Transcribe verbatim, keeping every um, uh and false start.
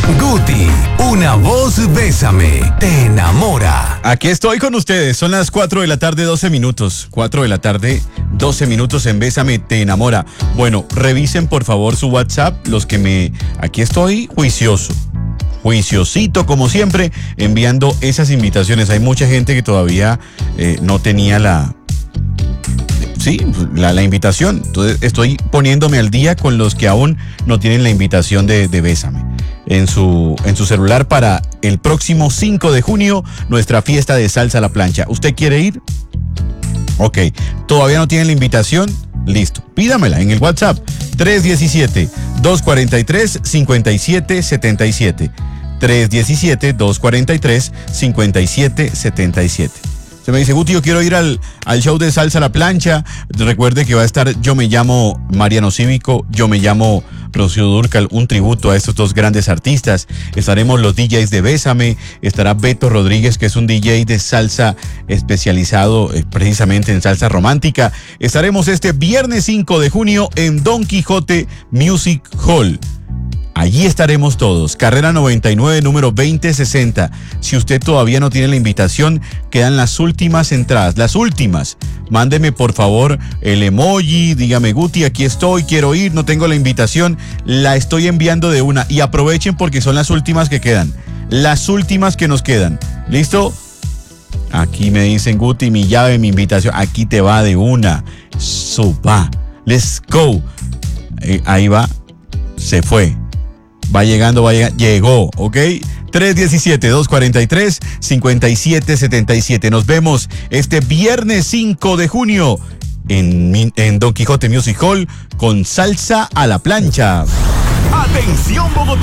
Guti, una voz bésame, te enamora. Aquí estoy con ustedes, son las cuatro de la tarde, doce minutos. cuatro de la tarde, doce minutos en Bésame, te enamora. Bueno, revisen por favor su WhatsApp, los que me... Aquí estoy juicioso, juiciosito como siempre, enviando esas invitaciones. Hay mucha gente que todavía eh, no tenía la... Sí, la, la invitación. Entonces estoy poniéndome al día con los que aún no tienen la invitación de, de Bésame en su, en su celular para el próximo cinco de junio, nuestra fiesta de salsa a la plancha. ¿Usted quiere ir? Ok. ¿Todavía no tienen la invitación? Listo. Pídamela en el WhatsApp tres uno siete, dos cuatro tres, cinco siete siete siete. tres uno siete, dos cuatro tres, cinco siete siete siete. Se me dice, Guti, yo quiero ir al, al show de Salsa a la Plancha. Recuerde que va a estar Yo Me Llamo Mariano Cívico, Yo Me Llamo Rocío Dúrcal, un tributo a estos dos grandes artistas. Estaremos los D Js de Bésame, estará Beto Rodríguez, que es un D J de salsa especializado eh, precisamente en salsa romántica. Estaremos este viernes cinco de junio en Don Quijote Music Hall. Allí estaremos todos, carrera noventa y nueve, número veinte sesenta. Si usted todavía no tiene la invitación, quedan las últimas entradas, las últimas. Mándeme por favor el emoji, dígame, Guti, aquí estoy, quiero ir, no tengo la invitación, la estoy enviando de una. Y aprovechen porque son las últimas que quedan, las últimas que nos quedan. ¿Listo? Aquí me dicen, Guti, mi llave, mi invitación, aquí te va de una. Sopa, let's go. Eh, ahí va, se fue. Va llegando, va llegando, llegó, ¿ok? tres uno siete, dos cuatro tres, cinco siete siete siete. Nos vemos este viernes cinco de junio en, en Don Quijote Music Hall con Salsa a la Plancha. Atención, Bogotá.